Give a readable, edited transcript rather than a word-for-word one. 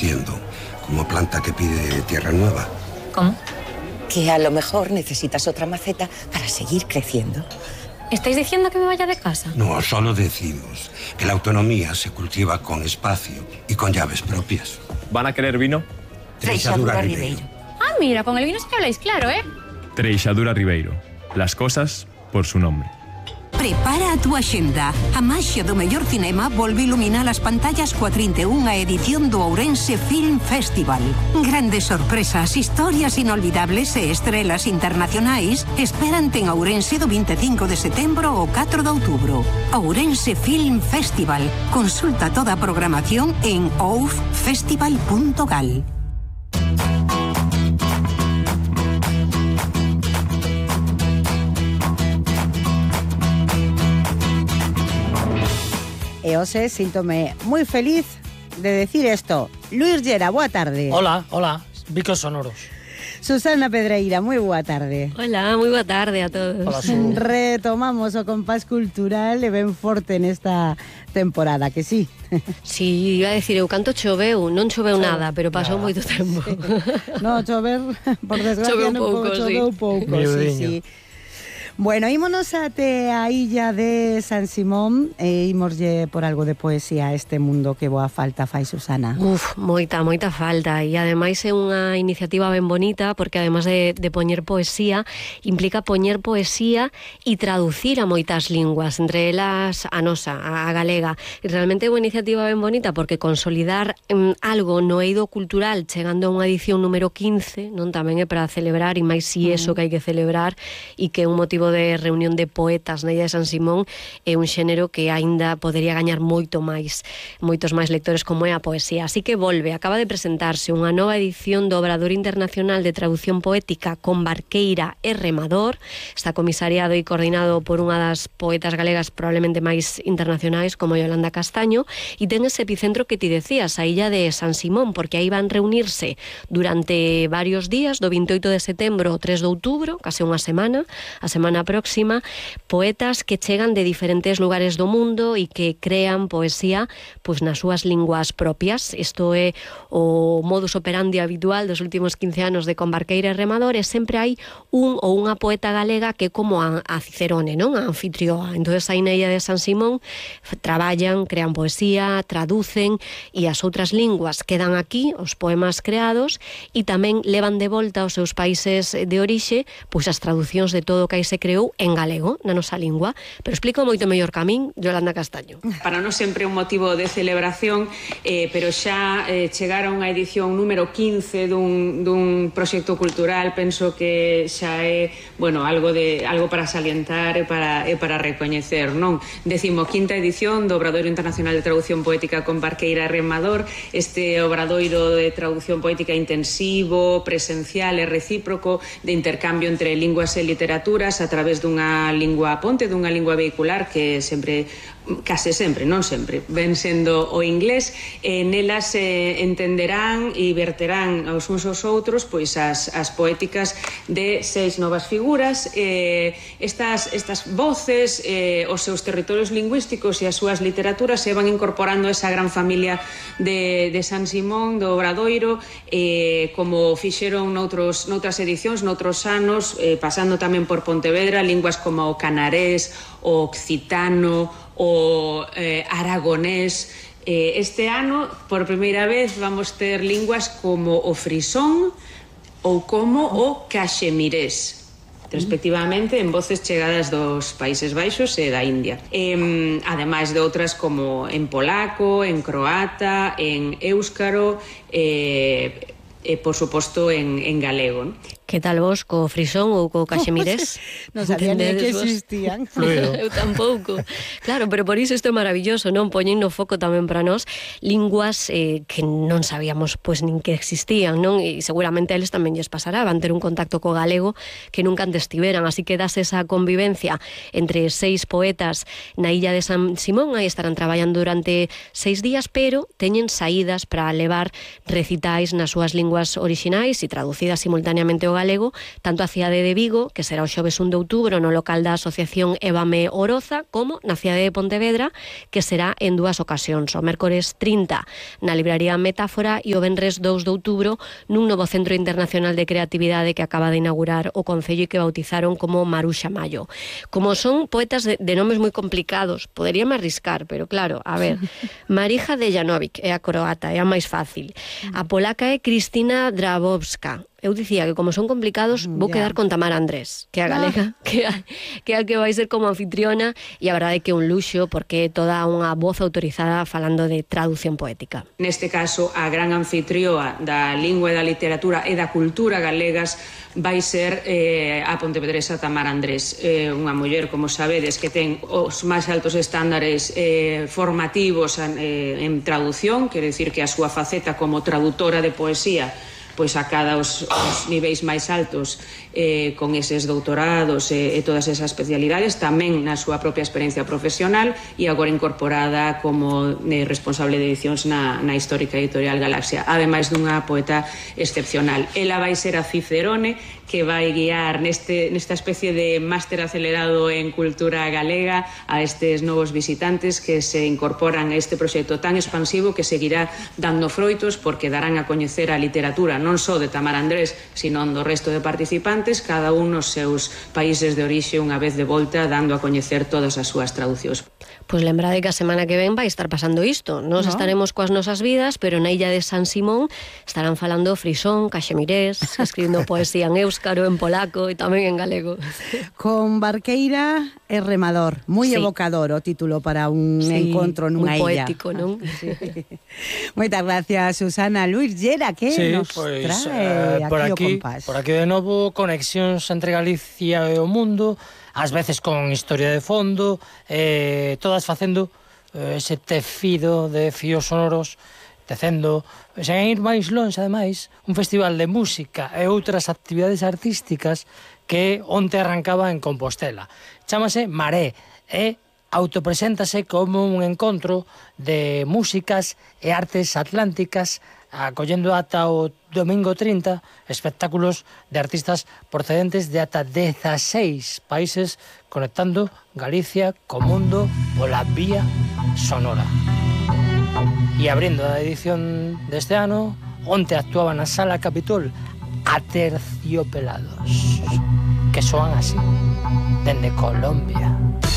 creciendo, como planta que pide tierra nueva. ¿Cómo? Que a lo mejor necesitas otra maceta para seguir creciendo. ¿Estáis diciendo que me vaya de casa? No, solo decimos que la autonomía se cultiva con espacio y con llaves propias. ¿Van a querer vino? Treixadura Ribeiro. Ah, mira, con el vino sí que habláis claro, ¿eh? Treixadura Ribeiro. Las cosas por su nombre. Prepara a túa axenda. A maxia do mellor cinema volve iluminar as pantallas coa 31ª edición do Ourense Film Festival. Grandes sorpresas, historias inolvidables e estrelas internacionais esperante en Ourense do 25 de setembro ao 4 de outubro. Ourense Film Festival. Consulta toda a programación en oufestival.gal. E hoxe síntome moi feliz de decir isto. Luís Llera, boa tarde. Hola, bicos sonoros. Susana Pedreira, moi boa tarde. Hola, moi boa tarde a todos. Hola, Retomamos o compás cultural e ben forte nesta temporada, que sí? Si, iba a decir, eu canto choveu, non choveu nada, pero pasou moito tempo. Sí. No, chover, por desgracia, choveu pouco, sí. Bueno, ímonos até a illa de San Simón e ímoslle por algo de poesía a este mundo que boa falta fai, Susana. Moita falta, e ademais é unha iniciativa ben bonita porque ademais de poñer poesía, implica poñer poesía e traducir a moitas linguas, entre elas a nosa, a galega. E realmente é unha iniciativa ben bonita porque consolidar algo no eido cultural chegando a unha edición número 15, non, tamén é para celebrar, e máis si eso que hai que celebrar, e que é un motivo de reunión de poetas na illa de San Simón, é un xénero que aínda podería gañar moitos máis lectores como é a poesía. Así que volve, acaba de presentarse unha nova edición do Obradoiro Internacional de Traducción Poética con Barqueira e Remador. Está comisariado e coordinado por unha das poetas galegas probablemente máis internacionais como Yolanda Castaño, e ten ese epicentro que ti decías, a illa de San Simón, porque aí van reunirse durante varios días, do 28 de setembro ao 3 de outubro, case unha semana, a semana próxima, poetas que chegan de diferentes lugares do mundo e que crean poesía pois nas súas linguas propias. Isto é o modus operandi habitual dos últimos 15 anos de Con Barqueira e Remador, e sempre hai un ou unha poeta galega que é como a Cicerone, non? A anfitrioa. Entonces aí na illa de San Simón traballan, crean poesía, traducen, e as outras linguas quedan aquí, os poemas creados, e tamén levan de volta aos seus países de orixe pois as traducións de todo o que aí se creou en galego, na nosa lingua. Pero explico moito mellor que a min, Yolanda Castaño. Para nós sempre é un motivo de celebración, pero xa chegar a unha edición número 15 dun proxecto cultural, penso que xa é, bueno, algo para salientar e para recoñecer, non? 15ª edición do Obradoiro Internacional de Traducción Poética con Barqueira e Remador, este obradoiro de traducción poética intensivo, presencial e recíproco, de intercambio entre linguas e literaturas a través dunha lingua ponte, dunha lingua vehicular que sempre, case sempre, non sempre, ven sendo o inglés, e nelas entenderán e verterán aos uns aos outros pois as poéticas de 6 novas figuras. Estas voces, os seus territorios lingüísticos e as súas literaturas se van incorporando a esa gran familia de San Simón, do Obradoiro, como fixeron noutras edicións, noutros anos, pasando tamén por Pontevedra, linguas como o canarés, o occitano, o aragonés. Este ano, por primeira vez, vamos ter linguas como o frisón ou como o caxemirés, respectivamente, en voces chegadas dos Países Baixos e da India. Ademais de outras como en polaco, en croata, en éuscaro, e, por suposto, en galego. Que tal vos, co frisón ou co caxemirés? Non sabía ni que existían. Eu tampouco. Claro, pero por iso isto é maravilloso, non? Poñen no foco tamén para nós linguas que non sabíamos pois nin que existían, non? E seguramente a eles tamén lles pasará, van ter un contacto co galego que nunca antes tiveran, así que das esa convivencia entre 6 poetas na illa de San Simón, aí estarán traballando durante 6 días, pero teñen saídas para levar recitais nas súas linguas orixinais e traducidas simultaneamente ao galego, tanto a cidade de Vigo, que será o xoves 1 de outubro no local da Asociación Évame Oroza, como na cidade de Pontevedra, que será en 2 ocasións, o mércores 30 na libraría Metáfora e o venres 2 de outubro nun novo Centro Internacional de Creatividade que acaba de inaugurar o Concello e que bautizaron como Maruxa Mayo. Como son poetas de nomes moi complicados, poderíame arriscar, pero claro, a ver, Marija Dejanovic é a croata, é a máis fácil. A polaca é Kristina Drabowska. Eu dicía que como son complicados vou quedar con Tamara Andrés, que é a galega, que é a que vai ser como anfitriona, e a verdade é que é un luxo porque é toda unha voz autorizada falando de traducción poética. Neste caso, a gran anfitrioa da lingua e da literatura e da cultura galegas vai ser a pontevedresa Tamara Andrés, unha muller, como sabedes, que ten os máis altos estándares formativos en traducción, quero dicir que a súa faceta como traductora de poesía pois acada os niveis máis altos con eses doutorados e todas esas especialidades, tamén na súa propia experiencia profesional e agora incorporada como responsable de edicións na histórica editorial Galaxia, ademais dunha poeta excepcional. Ela vai ser a Cicerone que vai guiar nesta especie de máster acelerado en cultura galega a estes novos visitantes que se incorporan a este proxecto tan expansivo que seguirá dando froitos porque darán a coñecer a literatura non só de Tamara Andrés, sino do resto de participantes, cada un nos seus países de orixe unha vez de volta dando a coñecer todas as súas traducións. Pois lembrade que a semana que ven vai estar pasando isto. Nos estaremos coas nosas vidas, pero na illa de San Simón estarán falando frisón, caxemirés, escribindo poesía en éuscaro, en polaco e tamén en galego. Con barqueira e remador, moi evocador o título para un encontro nunha illa. Moi poético, non? Sí. Moitas gracias, Susana. Luis Llera, que nos trae aquí o compás? Por aquí de novo, conexións entre Galicia e o mundo, ás veces con historia de fondo, todas facendo ese tecido de fíos sonoros, tecendo, sen ir máis longe, ademais, un festival de música e outras actividades artísticas que onte arrancaba en Compostela. Chámase Maré e autopreséntase como un encontro de músicas e artes atlánticas, acollendo ata o domingo 30 espectáculos de artistas procedentes de ata 16 países, conectando Galicia co mundo pola vía sonora. E abrindo a edición deste ano, onte actuaba na Sala Capitol Aterciopelados, que soan así, dende Colombia.